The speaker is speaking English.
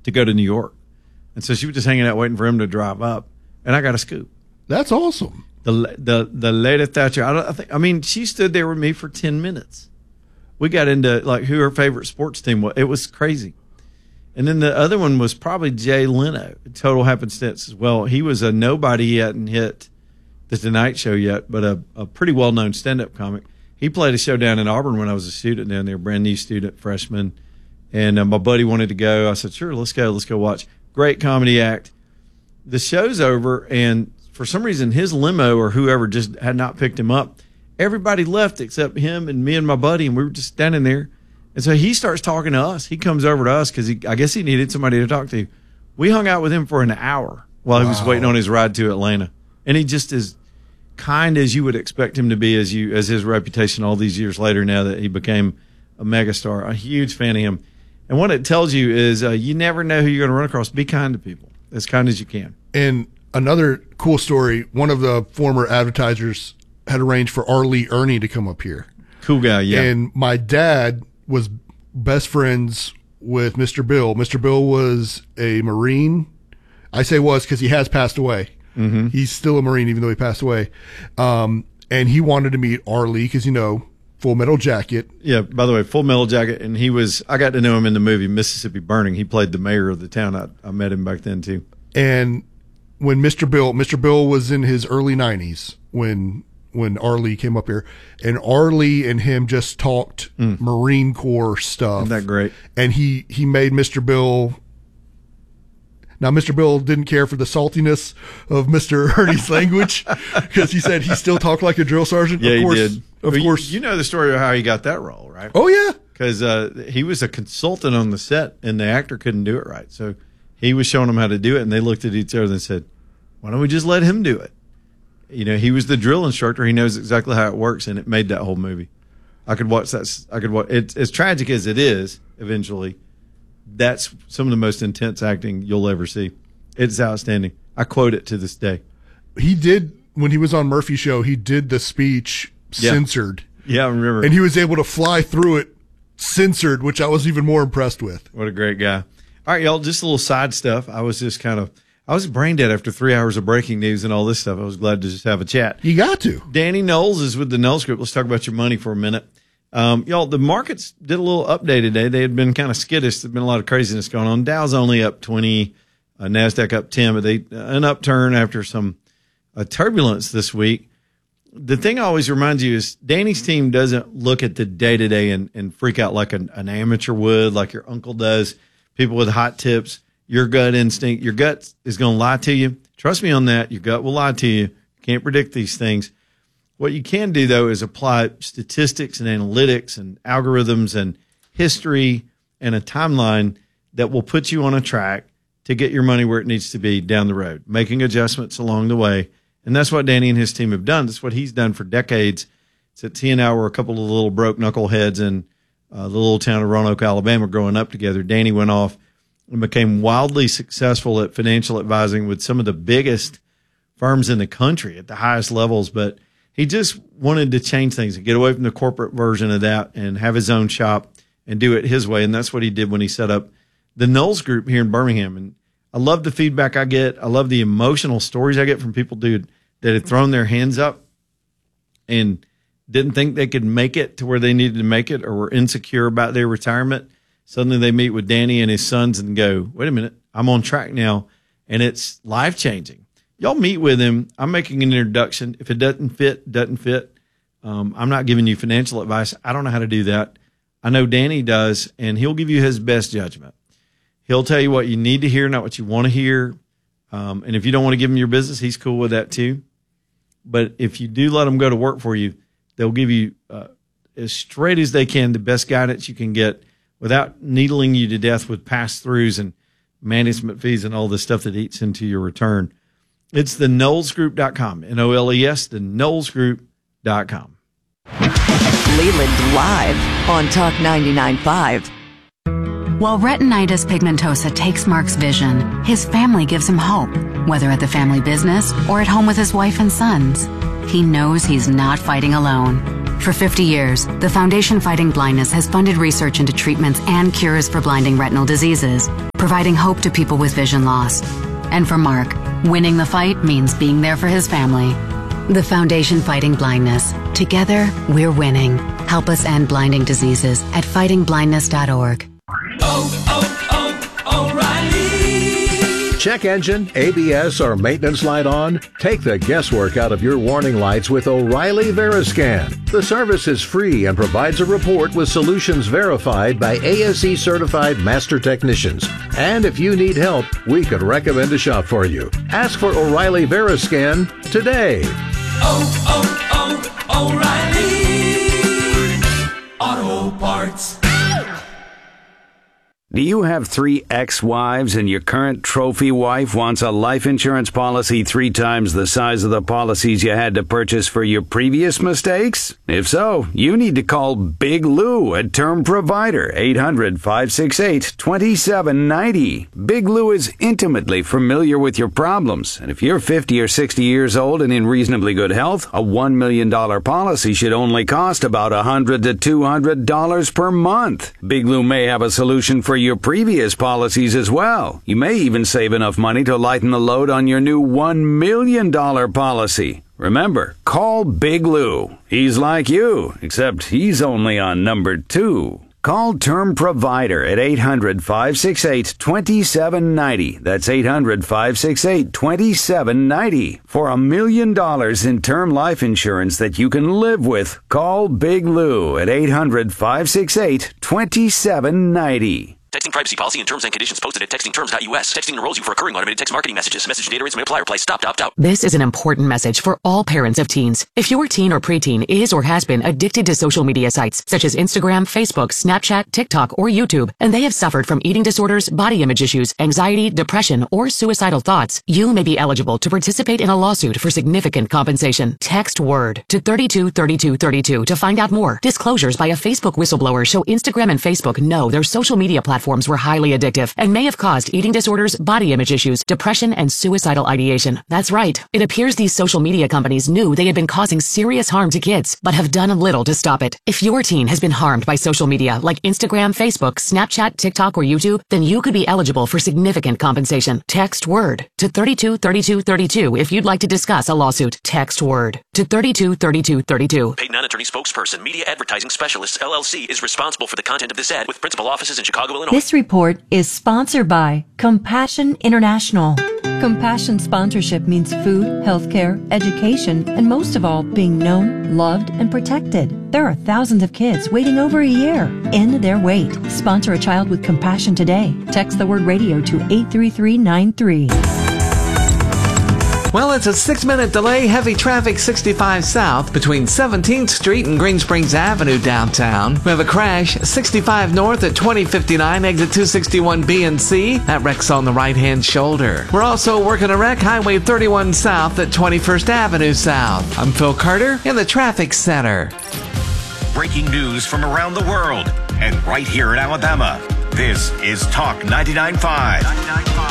to go to New York. And so she was just hanging out waiting for him to drive up, and I got a scoop. That's awesome. The Lady Thatcher, she stood there with me for 10 minutes. We got into like who her favorite sports team was. It was crazy. And then the other one was probably Jay Leno, total happenstance as well. He was a nobody. He hadn't hit the Tonight Show yet, but a pretty well-known stand-up comic. He played a show down in Auburn when I was a student down there, brand new student, freshman. And my buddy wanted to go. I said, sure, let's go watch. Great comedy act. The show's over, and for some reason, his limo or whoever just had not picked him up. Everybody left except him and me and my buddy, and we were just standing there. And so he starts talking to us. He comes over to us because I guess he needed somebody to talk to. We hung out with him for an hour while he was waiting on his ride to Atlanta. And he just is kind as you would expect him to be as his reputation all these years later now that he became a megastar. A huge fan of him. And what it tells you is you never know who you're going to run across. Be kind to people, as kind as you can. And another cool story, one of the former advertisers had arranged for R. Lee Ermey to come up here. Cool guy, yeah. And my dad was best friends with Mr. Bill. Mr. Bill was a Marine. I say was because he has passed away. Mm-hmm. He's still a Marine even though he passed away. And he wanted to meet R. Lee because, Full Metal Jacket. Yeah, by the way, Full Metal Jacket. And I got to know him in the movie Mississippi Burning. He played the mayor of the town. I met him back then too. And when Mr. Bill was in his early 90s when R. Lee came up here, and R. Lee and him just talked Marine Corps stuff. Isn't that great? And he made Mr. Bill. Now, Mr. Bill didn't care for the saltiness of Mr. Ernie's language because he said he still talked like a drill sergeant. Yeah, of course, he did. Of course. You know the story of how he got that role, right? Oh, yeah. Because he was a consultant on the set, and the actor couldn't do it right. So he was showing them how to do it, and they looked at each other and said, why don't we just let him do it? He was the drill instructor. He knows exactly how it works, and it made that whole movie. I could watch that. It's as tragic as it is eventually. That's some of the most intense acting you'll ever see. It's outstanding. I quote it to this day. He did, when he was on Murphy's show, he did the speech censored. Yeah, I remember. And he was able to fly through it censored, which I was even more impressed with. What a great guy. All right, y'all, just a little side stuff. I was brain dead after 3 hours of breaking news and all this stuff. I was glad to just have a chat. You got to. Danny Knowles is with the Knowles Group. Let's talk about your money for a minute. Y'all, the markets did a little update today. They had been kind of skittish. There's been a lot of craziness going on. Dow's only up 20, NASDAQ up 10, but an upturn after some turbulence this week. The thing I always remind you is Danny's team doesn't look at the day-to-day and freak out like an amateur would, like your uncle does, people with hot tips. Your gut instinct, your gut is going to lie to you. Trust me on that. Your gut will lie to you. Can't predict these things. What you can do, though, is apply statistics and analytics and algorithms and history and a timeline that will put you on a track to get your money where it needs to be down the road, making adjustments along the way. And that's what Danny and his team have done. That's what he's done for decades. It's at T and I were a couple of little broke knuckleheads in the little town of Roanoke, Alabama, growing up together. Danny went off and became wildly successful at financial advising with some of the biggest firms in the country at the highest levels. But he just wanted to change things and get away from the corporate version of that and have his own shop and do it his way. And that's what he did when he set up the Knowles Group here in Birmingham. And I love the feedback I get. I love the emotional stories I get from people, that had thrown their hands up and didn't think they could make it to where they needed to make it or were insecure about their retirement. Suddenly they meet with Danny and his sons and go, wait a minute, I'm on track now. And it's life-changing. Y'all meet with him. I'm making an introduction. If it doesn't fit, doesn't fit. I'm not giving you financial advice. I don't know how to do that. I know Danny does, and he'll give you his best judgment. He'll tell you what you need to hear, not what you want to hear. And if you don't want to give him your business, he's cool with that too. But if you do let them go to work for you, they'll give you as straight as they can the best guidance you can get without needling you to death with pass-throughs and management fees and all the stuff that eats into your return. It's the KnowlesGroup.com, N-O-L-E-S, the KnowlesGroup.com. Leland live on Talk 99.5. While retinitis pigmentosa takes Mark's vision, his family gives him hope, whether at the family business or at home with his wife and sons. He knows he's not fighting alone. For 50 years, the Foundation Fighting Blindness has funded research into treatments and cures for blinding retinal diseases. providing hope to people with vision loss. And for Mark, winning the fight means being there for his family. The Foundation Fighting Blindness. Together, we're winning. Help us end blinding diseases at fightingblindness.org. O'Reilly. Check engine, ABS, or maintenance light on? Take the guesswork out of your warning lights with O'Reilly Veriscan. The service is free and provides a report with solutions verified by ASE certified master technicians. And if you need help, we could recommend a shop for you. Ask for O'Reilly Veriscan today. O'Reilly Auto Parts. Do you have 3 ex-wives and your current trophy wife wants a life insurance policy 3 times the size of the policies you had to purchase for your previous mistakes? If so, you need to call Big Lou at Term Provider, 800-568-2790. Big Lou is intimately familiar with your problems, and if you're 50 or 60 years old and in reasonably good health, a $1 million policy should only cost about $100 to $200 per month. Big Lou may have a solution for your previous policies as well. You may even save enough money to lighten the load on your new $1 million policy. Remember, call Big Lou. He's like you, except he's only on number 2. Call Term Provider at 800-568-2790. That's 800-568-2790. For $1 million in term life insurance that you can live with, call Big Lou at 800-568-2790. Texting privacy policy and terms and conditions posted at textingterms.us. Texting enrolls you for recurring automated text marketing messages. Message data rates may apply. Reply stop to opt out. This is an important message for all parents of teens. If your teen or preteen is or has been addicted to social media sites such as Instagram, Facebook, Snapchat, TikTok, or YouTube, and they have suffered from eating disorders, body image issues, anxiety, depression, or suicidal thoughts, you may be eligible to participate in a lawsuit for significant compensation. Text WORD to 323232 to find out more. Disclosures by a Facebook whistleblower show Instagram and Facebook know their social media platforms were highly addictive and may have caused eating disorders, body image issues, depression, and suicidal ideation. That's right. It appears these social media companies knew they had been causing serious harm to kids, but have done little to stop it. If your teen has been harmed by social media like Instagram, Facebook, Snapchat, TikTok, or YouTube, then you could be eligible for significant compensation. Text WORD to 323232 if you'd like to discuss a lawsuit. Text WORD to 323232. Paid non-attorney spokesperson, Media Advertising Specialists, LLC, is responsible for the content of this ad with principal offices in Chicago, Illinois. This report is sponsored by Compassion International. Compassion sponsorship means food, healthcare, education, and most of all, being known, loved, and protected. There are thousands of kids waiting over a year. End their wait. Sponsor a child with compassion today. Text the word radio to 83393. Well, it's a 6-minute delay. Heavy traffic 65 south between 17th Street and Green Springs Avenue downtown. We have a crash 65 north at 2059 exit 261B and C. That wreck's on the right-hand shoulder. We're also working a wreck Highway 31 south at 21st Avenue south. I'm Phil Carter in the Traffic Center. Breaking news from around the world and right here in Alabama. This is Talk 99.5.